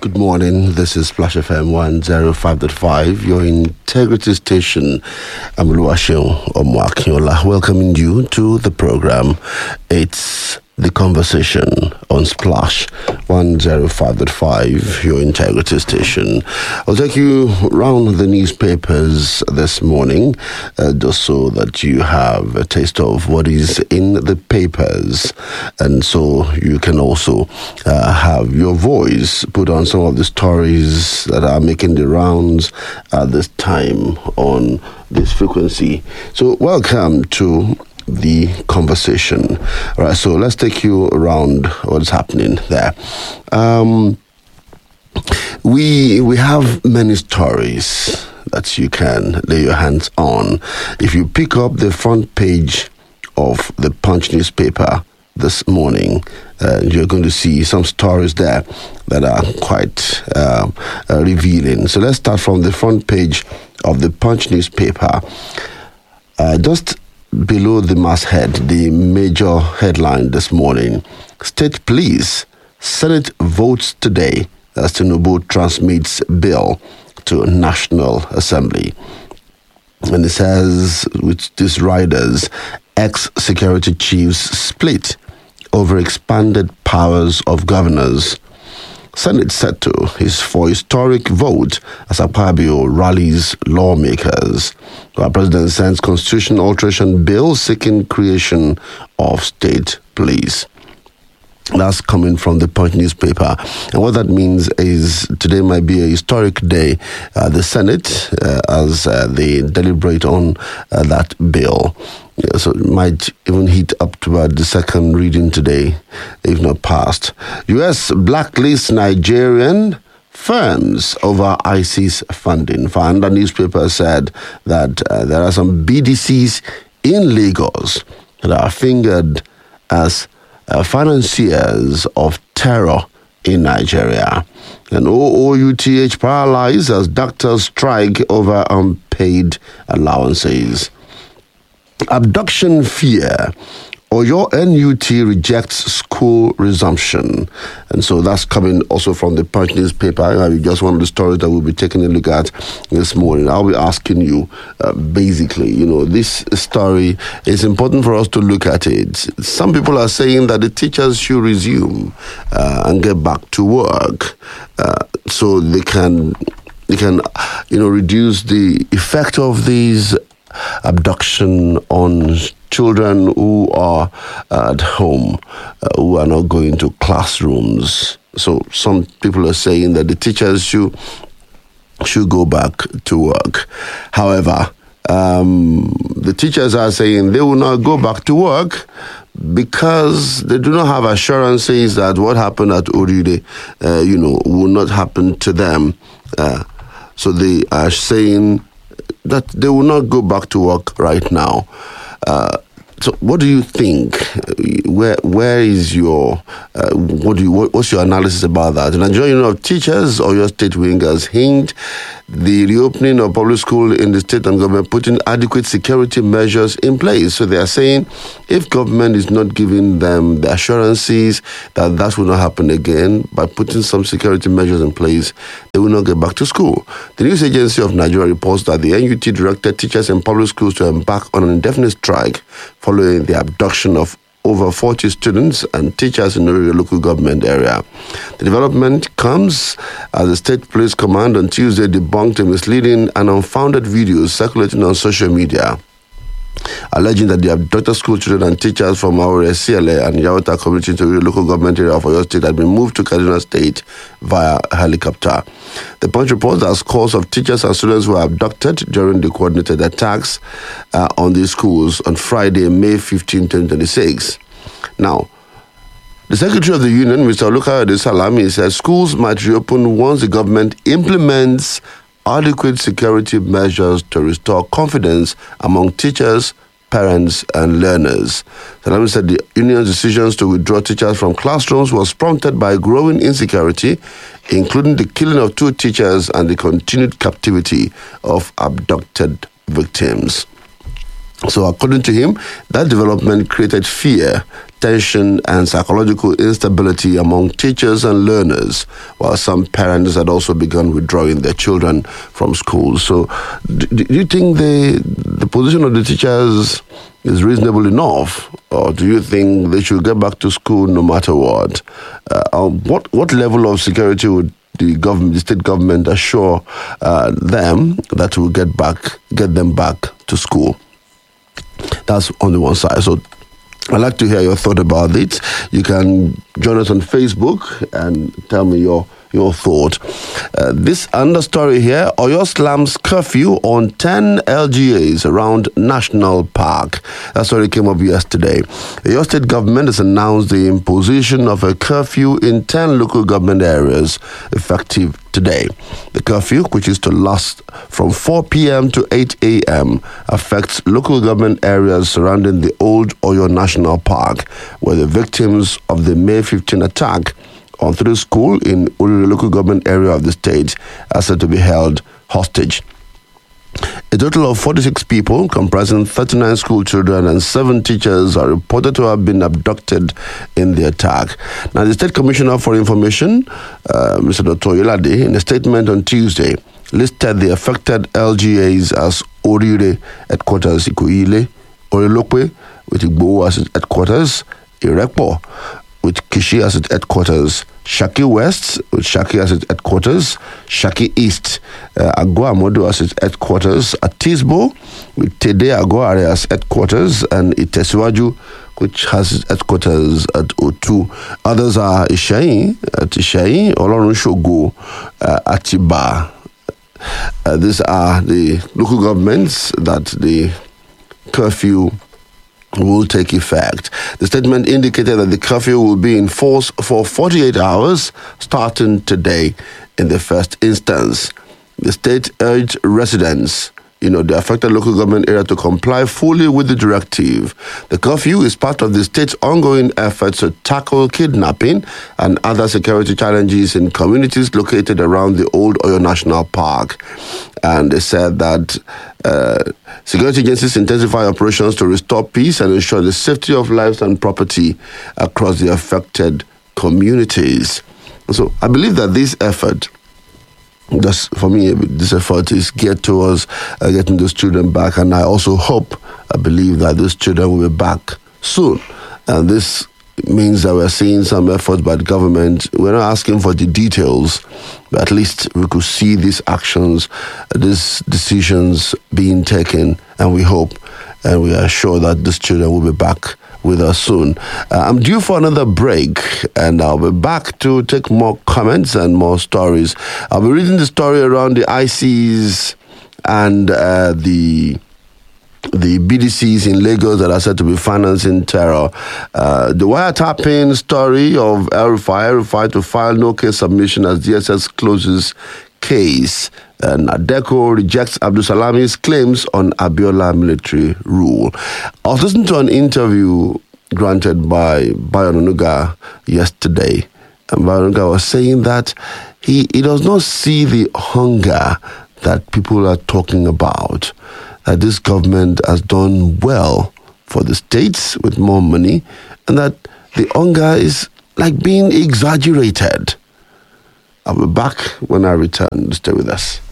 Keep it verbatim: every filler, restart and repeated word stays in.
Good morning. This is Splash F M one oh five point five, your integrity station. I'm Oluwaseun Omoakinola, welcoming you to the program. It's The Conversation on Splash one oh five point five, your integrity station. I'll take you around the newspapers this morning, uh, just so that you have a taste of what is in the papers. And so you can also uh, have your voice put on some of the stories that are making the rounds at this time on this frequency. So welcome to The Conversation. All right, so let's take you around what's happening there. Um, we we have many stories that you can lay your hands on. If you pick up the front page of the Punch newspaper this morning, uh, you're going to see some stories there that are quite uh, uh, revealing. So let's start from the front page of the Punch newspaper. Uh, just below the masthead, the major headline this morning: State Police, Senate votes today as Tinubu transmits bill to National Assembly. And it says, with these riders, ex-security chiefs split over expanded powers of governors. Senate set to is for historic vote as Akpabio rallies lawmakers. Our president sends constitution alteration bill seeking creation of state police. That's coming from the Punch newspaper. And what that means is today might be a historic day. Uh, the Senate, uh, as uh, they deliberate on uh, that bill. Yeah, so it might even hit up to about the second reading today, if not past. U S blacklists Nigerian firms over ISIS funding. And the newspaper said that uh, there are some B D Cs in Lagos that are fingered as Uh, financiers of terror in Nigeria. And O O U T H paralyzed as doctors strike over unpaid allowances. Abduction fear. Oyo N U T rejects school resumption. And so that's coming also from the Punch newspaper. Uh, just one of the stories that we'll be taking a look at this morning. I'll be asking you, uh, basically, you know, this story is important for us to look at it. Some people are saying that the teachers should resume uh, and get back to work uh, so they can, they can, you know, reduce the effect of these abduction on children who are at home, uh, who are not going to classrooms. So some people are saying that the teachers should should go back to work. However, um, the teachers are saying they will not go back to work because they do not have assurances that what happened at Orire, uh, you know, will not happen to them. Uh, so they are saying that they will not go back to work right now. Uh, so, what do you think? Where where is your uh, what do you what, what's your analysis about that? The Nigerian Union of Teachers or your state wing has hinged the reopening of public school in the state and government putting adequate security measures in place. So they are saying if government is not giving them the assurances that that will not happen again by putting some security measures in place, they will not get back to school. The News Agency of Nigeria reports that the N U T directed teachers in public schools to embark on an indefinite strike following the abduction of over forty students and teachers in the local government area. The development comes as the State Police Command on Tuesday debunked a misleading and unfounded videos circulating on social media, alleging that the abducted school children and teachers from our C L A and Yawata community to the local government area of Oyo State had been moved to Kaduna State via helicopter. The Punch reports that scores of teachers and students were abducted during the coordinated attacks uh, on these schools on Friday, May fifteenth, twenty twenty-six. Now, the Secretary of the Union, Mister Olukayode Salami, says schools might reopen once the government implements adequate security measures to restore confidence among teachers, parents, and learners. Salami said the union's decisions to withdraw teachers from classrooms was prompted by growing insecurity, including the killing of two teachers and the continued captivity of abducted victims. So according to him, that development created fear tension and psychological instability among teachers and learners, while some parents had also begun withdrawing their children from school. So do, do you think the, the position of the teachers is reasonable enough, or do you think they should get back to school no matter what? Uh, what, what level of security would the government, the state government assure uh, them that will get back, get them back to school? That's on the one side. So I'd like to hear your thought about it. You can join us on Facebook and tell me your your thought. Uh, this understory here, Oyo slams curfew on ten L G As around National Park. That story came up yesterday. The Oyo State government has announced the imposition of a curfew in ten local government areas effective today. The curfew, which is to last from four p.m. to eight a.m., affects local government areas surrounding the old Oyo National Park, where the victims of the May fifteenth attack on through school in Uriri local government area of the state are said to be held hostage. A total of forty-six people, comprising thirty-nine school children and seven teachers, are reported to have been abducted in the attack. Now, the State Commissioner for Information, uh, Mister Doctor Yolade, in a statement on Tuesday, listed the affected L G As as Orire headquarters Ikoile, Orilokwe with Igbo as its headquarters, Irekpo with Kishi as its headquarters, Shaki West with Shaki as its headquarters, Shaki East, uh, Agua Amodo as its headquarters, Atisbo with Tede Aguare as headquarters, and Itesiwaju, which has its headquarters at Otu. Others are Ishayi at Ishayi, Olorun Shogo, uh, Atiba. Uh, these are the local governments that the curfew will take effect. The statement indicated that the curfew will be in force for forty-eight hours starting today in the first instance. The state urged residents, you know, the affected local government area to comply fully with the directive. The curfew is part of the state's ongoing efforts to tackle kidnapping and other security challenges in communities located around the old Oyo National Park. And they said that uh, security agencies intensify operations to restore peace and ensure the safety of lives and property across the affected communities. So I believe that this effort, just for me, this effort is geared towards uh, getting those children back, and I also hope, I believe that those children will be back soon. And this means that we're seeing some efforts by the government. We're not asking for the details, but at least we could see these actions, these decisions being taken, and we hope and we are sure that these children will be back with us soon. Uh, I'm due for another break, and I'll be back to take more comments and more stories. I'll be reading the story around the I Cs and uh, the the B D Cs in Lagos that are said to be financing terror. Uh, the wiretapping story of El-Rufai, El-Rufai to file no case submission as D S S closes case. And Adeko rejects Abdul Salami's claims on Abiola military rule. I was listening to an interview granted by Bayo Onanuga yesterday, and Bayo Onanuga was saying that he, he does not see the hunger that people are talking about, that this government has done well for the states with more money, and that the hunger is like being exaggerated. I'll be back when I return. Stay with us.